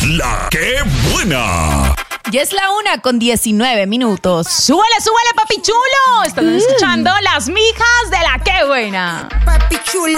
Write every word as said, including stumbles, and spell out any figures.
La ¡Qué buena! Ya es la una con diecinueve minutos. ¡Súbele, súbele, papi chulo! Están escuchando Las Mijas de la ¡Qué buena! Papi chulo.